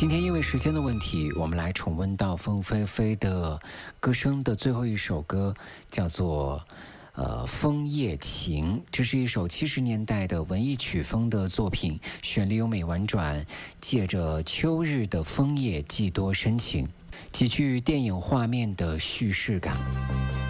今天因为时间的问题，我们来重温到凤飞飞的歌声的最后一首歌，叫做枫叶情。这是一首70年代的文艺曲风的作品，旋律优美婉转，借着秋日的枫叶寄多深情，极具电影画面的叙事感。